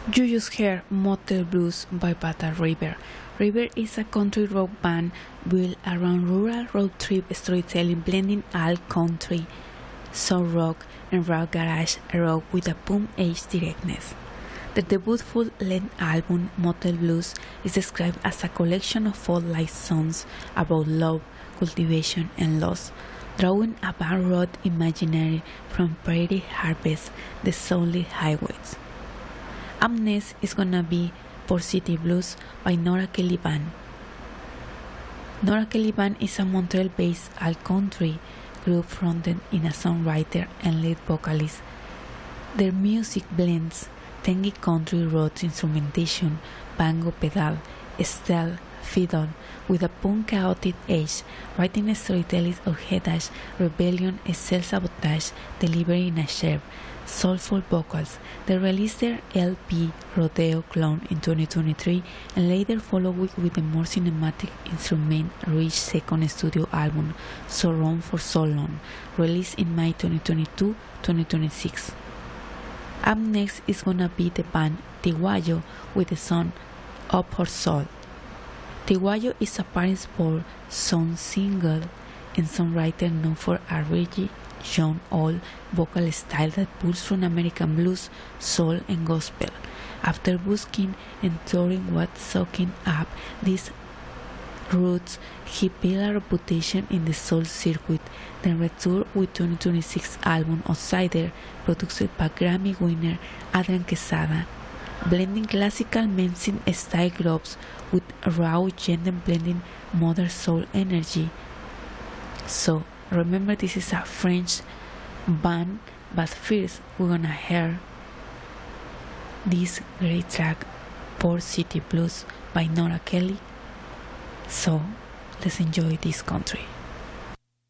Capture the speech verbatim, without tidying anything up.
You just heard Motel Blues by Bata River. River is a country rock band built around rural road trip storytelling, blending alt country, soul rock, and raw garage rock with a boom-edge directness. The debut full-length album, Motel Blues, is described as a collection of folk-like songs about love, cultivation, and loss, drawing a band-road imaginary from prairie harvest, the soully highways. Up next is gonna be Port City Blues by Nora Kelly Band. Nora Kelly Band is a Montreal-based alt-country group fronted in a songwriter and lead vocalist. Their music blends tangy country roads instrumentation, banjo pedal, steel, fiddle, with a punk chaotic edge, writing storytelling of headache, rebellion, and self-sabotage delivered in a sharp, soulful vocals. They released their L P Rodeo Clone in twenty twenty-three and later followed with a more cinematic instrument-rich second studio album, So Wrong for So Long, released in May twenty twenty-two to twenty twenty-six. Up next is gonna be the band Tiguayo with the song Up Her Soul. Tiguayo is a Paris Sport song singer and songwriter known for a reggae, young, old vocal style that pulls from American blues, soul, and gospel. After busking and touring what soaking up these roots, he built a reputation in the soul circuit, then returned with twenty twenty-six album Outsider, produced by Grammy winner Adrian Quesada, blending classical Memphis style groups with raw gender blending modern soul energy. So remember, this is a French band, but first we're gonna hear this great track, Port City Blues by Nora Kelly. So let's enjoy this country.